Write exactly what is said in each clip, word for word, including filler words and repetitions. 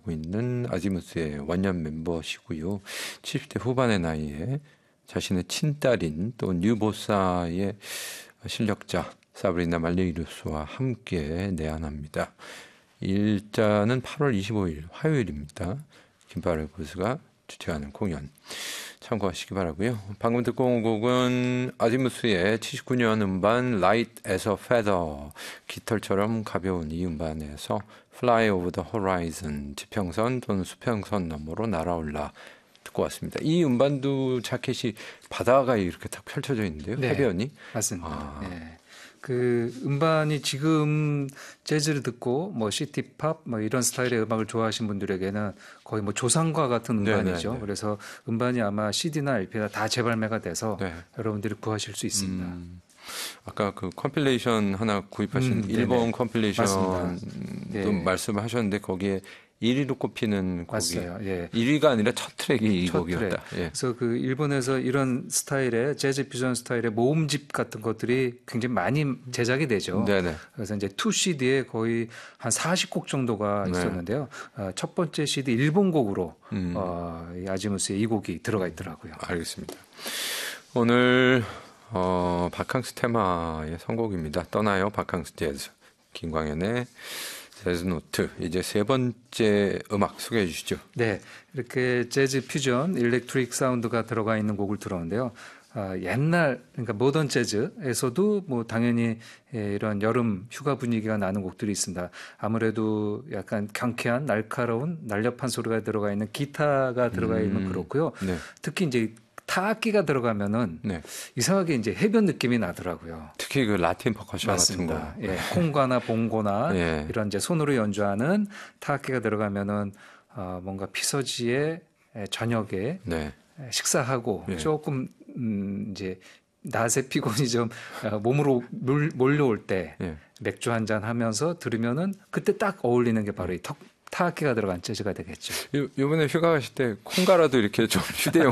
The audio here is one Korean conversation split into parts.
활동하고 있는 아지무스의 원년 멤버시고요. 칠십 대 후반의 나이에 자신의 친딸인 또 뉴보사의 실력자 사브리나 말레이루스와 함께 내한합니다. 일자는 팔월 이십오일 화요일입니다. 긴바레보스가 주최하는 공연 참고하시기 바라고요. 방금 듣고 온 곡은 아지무스의 칠십구 년 음반 Light as a Feather, 깃털처럼 가벼운 이 음반에서 Fly over the Horizon, 지평선 또는 수평선 너머로 날아올라 듣고 왔습니다. 이 음반도 자켓이 바다가 이렇게 딱 펼쳐져 있는데요. 네, 해변이. 맞습니다. 아. 네. 그 음반이 지금 재즈를 듣고 뭐 시티팝 뭐 이런 스타일의 음악을 좋아하시는 분들에게는 거의 뭐 조상과 같은 음반이죠. 네네네. 그래서 음반이 아마 씨디나 엘피가 다 재발매가 돼서 네. 여러분들이 구하실 수 있습니다. 음, 아까 그 컴필레이션 하나 구입하신 음, 일본 컴필레이션도 네. 말씀을 하셨는데 거기에 일 위로 꼽히는 곡이 맞아요. 예. 일 위가 아니라 첫 트랙이 이 첫 곡이었다. 트랙. 예. 그래서 그 일본에서 이런 스타일의 재즈 퓨전 스타일의 모음집 같은 것들이 굉장히 많이 제작이 되죠. 네네. 그래서 이제 투 씨디에 거의 한 사십 곡 정도가 네. 있었는데요. 어, 첫 번째 씨디 일본 곡으로 음. 어, 이 아지무스의 이 곡이 들어가 있더라고요. 알겠습니다. 오늘 어, 바캉스 테마의 선곡입니다. 떠나요 바캉스 재즈. 김광현의 재즈노트. 이제 세 번째 음악 소개해 주시죠. 네, 이렇게 재즈 퓨전, 일렉트릭 사운드가 들어가 있는 곡을 들었는데요. 아, 옛날 그러니까 모던 재즈에서도 뭐 당연히 예, 이런 여름 휴가 분위기가 나는 곡들이 있습니다. 아무래도 약간 경쾌한 날카로운 날렵한 소리가 들어가 있는 기타가 들어가 있는 음, 그렇고요. 네. 특히 이제 타악기가 들어가면은 네. 이상하게 이제 해변 느낌이 나더라고요. 특히 그 라틴 퍼커션 맞습니다. 같은 거. 예, 콩과나 봉고나 예. 이런 이제 손으로 연주하는 타악기가 들어가면은 어, 뭔가 피서지의 저녁에 네. 식사하고 예. 조금 음, 이제 낮에 피곤이 좀 몸으로 몰, 몰려올 때 예. 맥주 한 잔 하면서 들으면은 그때 딱 어울리는 게 바로 이 턱, 타악기가 들어간 재즈가 되겠죠. 요, 요번에 휴가 가실 때 콩가라도 이렇게 좀 휴대용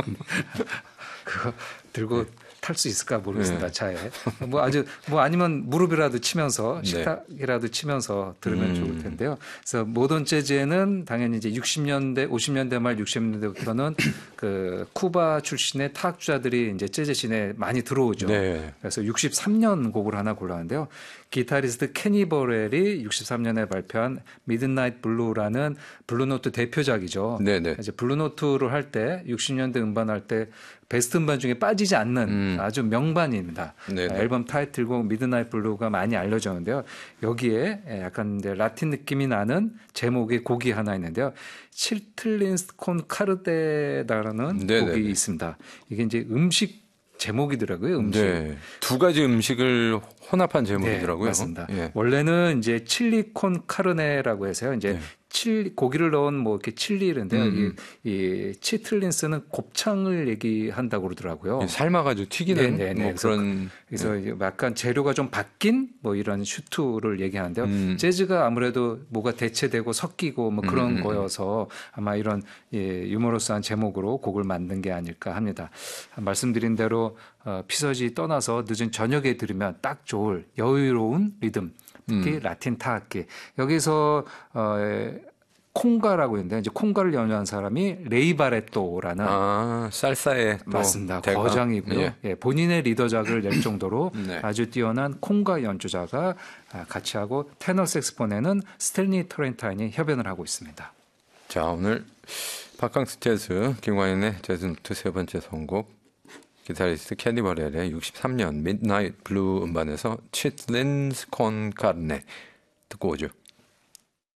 그거 들고 네. 탈 수 있을까 모르겠습니다. 네. 차에. 뭐 아주 뭐 아니면 무릎이라도 치면서 네. 식탁이라도 치면서 들으면 음. 좋을 텐데요. 그래서 모던 재즈에는 당연히 이제 육십 년대, 오십 년대 말 육십 년대부터는 그 쿠바 출신의 타악주자들이 이제 재즈 씬에 많이 들어오죠. 네. 그래서 육십삼 년 곡을 하나 골랐는데요. 기타리스트 케니 버렐이 육십삼 년에 발표한 미드나잇 블루라는 블루노트 대표작이죠. 네네. 이제 블루노트를 할 때 육십 년대 음반할 때 베스트 음반 중에 빠지지 않는 음. 아주 명반입니다. 네네. 앨범 타이틀곡 미드나잇 블루가 많이 알려졌는데요. 여기에 약간 이제 라틴 느낌이 나는 제목의 곡이 하나 있는데요. 칠틀린스 콘 카르데라는 네네네. 곡이 있습니다. 이게 이제 음식 제목이더라고요. 음식. 네. 두 가지 음식을 혼합한 제목이더라고요. 네, 맞습니다. 예. 원래는 이제 칠리콘 카르네라고 해서요. 이제 네. 칠리 고기를 넣은 뭐 이렇게 칠리인데요. 음. 이, 이 치틀린스는 곱창을 얘기한다고 그러더라고요. 예, 삶아가지고 튀기는 네, 네, 네. 뭐 그래서 그런. 그래서 네. 약간 재료가 좀 바뀐 뭐 이런 슈트를 얘기하는데요. 음. 재즈가 아무래도 뭐가 대체되고 섞이고 뭐 그런 음, 음, 거여서 아마 이런 예, 유머러스한 제목으로 곡을 만든 게 아닐까 합니다. 말씀드린 대로 어, 피서지 떠나서 늦은 저녁에 들으면 딱 좋을 여유로운 리듬, 특히 음. 라틴 타악기. 여기서 어, 콩가라고 있는데 이제 콩가를 연주한 사람이 레이 바레토라는 아, 살사의 또 맞습니다. 대가. 거장이고요. 예. 예, 본인의 리더작을 낼 정도로 네. 아주 뛰어난 콩가 연주자가 같이 하고 테너 색스폰에는 스탠리 토렌타인이 협연을 하고 있습니다. 자, 오늘 바캉스 재즈 김광현의 재즈노트 세 번째 선곡 기타리스트 캐니 버렐의 육십삼 년 미드나잇 블루 음반에서 치틀린스 콘 카르네 듣고 오죠.